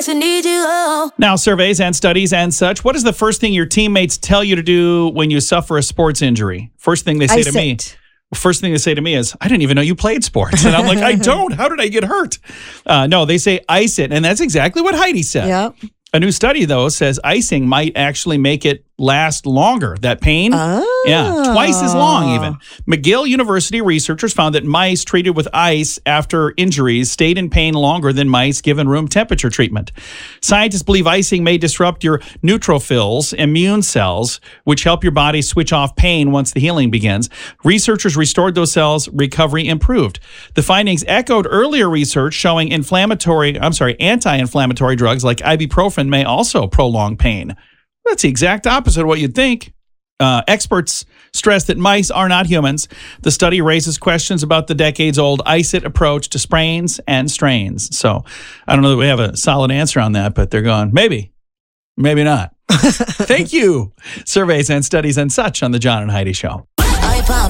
I need you. Oh. Now, surveys and studies and such. What is the first thing your teammates tell you to do when you suffer a sports injury? First thing they say to me. First thing they say to me is, I didn't even know you played sports. And I'm like, I don't. How did I get hurt? No, they say ice it. And that's exactly what Heidi said. Yep. A new study, though, says icing might actually make it last longer. That pain, twice as long even. McGill University researchers found that mice treated with ice after injuries stayed in pain longer than mice given room temperature treatment. Scientists believe icing may disrupt your neutrophils, immune cells, which help your body switch off pain once the healing begins. Researchers restored those cells, recovery improved. The findings echoed earlier research showing anti-inflammatory drugs like ibuprofen may also prolong pain. That's the exact opposite of what you'd think. Experts stress that mice are not humans. The study raises questions about the decades-old ice-it approach to sprains and strains. So I don't know that we have a solid answer on that, but they're going, maybe not. Thank you. Surveys and studies and such on the John and Heidi Show.